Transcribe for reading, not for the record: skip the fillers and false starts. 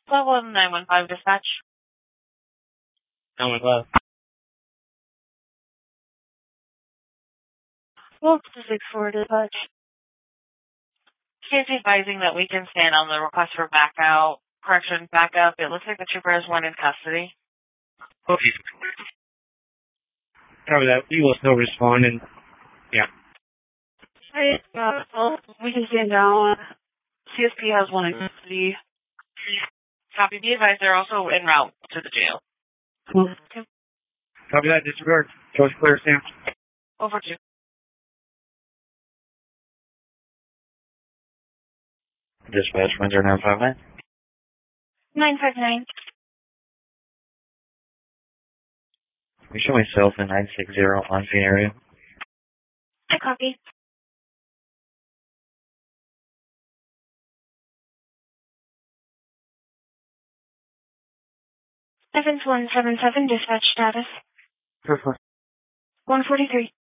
Level 915 dispatch. 915. Well, 64 dispatch. Casey advising that we can stand on the request for backup. It looks like the trooper has one in custody. Okay. Cover that. We will still respond and, yeah. We can stand down. CSP has one in custody. Copy. Be advised they're also en route to the jail. Okay. Copy that. Disregard. Choice clear, Sam. Over to. Dispatch, Windsor 959. 959. We show myself in 960 on scene area. I copy. 7177 dispatch status. Perfect. 143.